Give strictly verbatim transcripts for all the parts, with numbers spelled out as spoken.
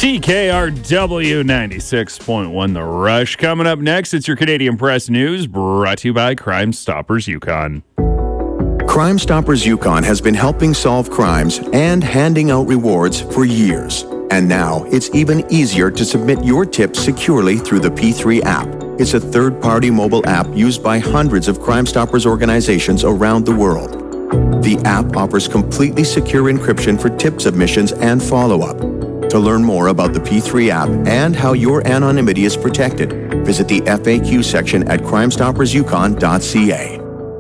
C K R W ninety-six point one The Rush. Coming up next, it's your Canadian Press News, brought to you by Crime Stoppers Yukon. Crime Stoppers Yukon has been helping solve crimes and handing out rewards for years. And now it's even easier to submit your tips securely through the P three app. It's a third-party mobile app used by hundreds of Crime Stoppers organizations around the world. The app offers completely secure encryption for tip submissions and follow-up. To learn more about the P three app and how your anonymity is protected, visit the F A Q section at crime stoppers yukon dot c a.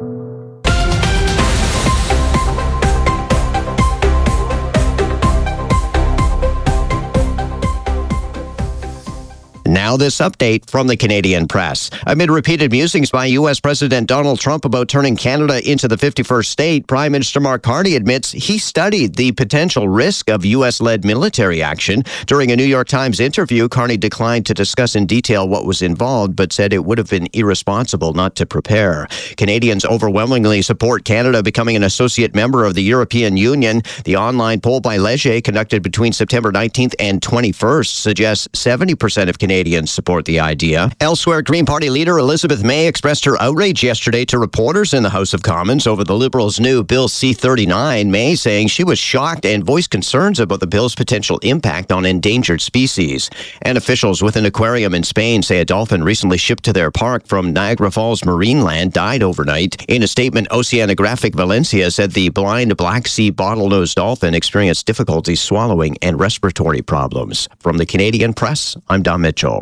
Now this update from the Canadian Press. Amid repeated musings by U S President Donald Trump about turning Canada into the fifty-first state, Prime Minister Mark Carney admits he studied the potential risk of U S-led military action. During a New York Times interview, Carney declined to discuss in detail what was involved, but said it would have been irresponsible not to prepare. Canadians overwhelmingly support Canada becoming an associate member of the European Union. The online poll by Leger, conducted between September nineteenth and twenty-first, suggests seventy percent of Canadians support the idea. Elsewhere, Green Party leader Elizabeth May expressed her outrage yesterday to reporters in the House of Commons over the Liberals' new Bill C thirty-nine. May saying she was shocked and voiced concerns about the bill's potential impact on endangered species. And officials with an aquarium in Spain say a dolphin recently shipped to their park from Niagara Falls Marineland died overnight. In a statement, Oceanographic Valencia said the blind Black Sea bottlenose dolphin experienced difficulty swallowing and respiratory problems. From the Canadian Press, I'm Don Mitchell.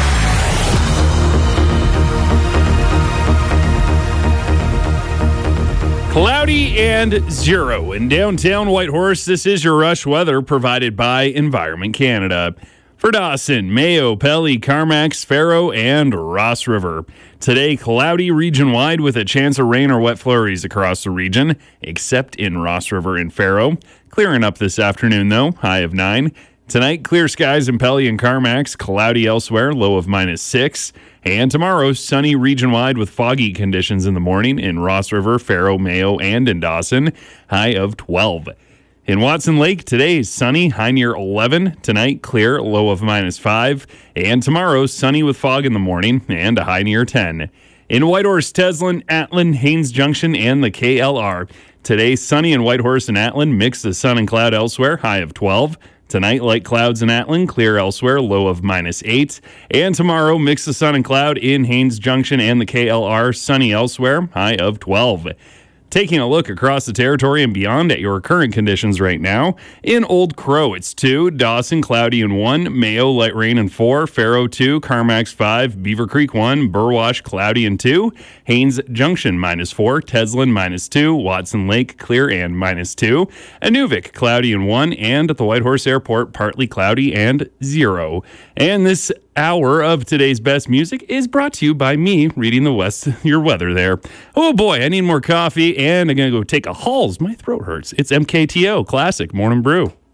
Cloudy and zero in downtown Whitehorse. This is your Rush weather provided by Environment Canada. For Dawson, Mayo, Pelly, Carmacks, Faro, and Ross River. Today, cloudy region-wide with a chance of rain or wet flurries across the region, except in Ross River and Faro. Clearing up this afternoon, though, high of nine. Tonight, clear skies in Pelly and Carmacks, cloudy elsewhere, low of minus six. And tomorrow, sunny region-wide with foggy conditions in the morning in Ross River, Faro, Mayo, and in Dawson, high of twelve. In Watson Lake, today, sunny, high near eleven. Tonight, clear, low of minus five. And tomorrow, sunny with fog in the morning and a high near ten. In Whitehorse, Teslin, Atlin, Haines Junction, and the K L R. Today, sunny in Whitehorse and Atlin, mix of sun and cloud elsewhere, high of twelve. Tonight, light clouds in Atlin, clear elsewhere, low of minus eight. And tomorrow, mix of sun and cloud in Haines Junction and the K L R, sunny elsewhere, high of twelve. Taking a look across the territory and beyond at your current conditions right now. In Old Crow, it's two. Dawson, cloudy and one. Mayo, light rain and four. Faro, two. Carmacks, five. Beaver Creek, one. Burwash, cloudy and two. Haines Junction, minus four. Teslin, minus two. Watson Lake, clear and minus two. Inuvik, cloudy and one. And at the Whitehorse Airport, partly cloudy and zero. And this hour of today's best music is brought to you by me reading the West your weather there. Oh boy, I need more coffee and I'm gonna go take a Halls. My throat hurts. It's M K T O Classic Morning Brew.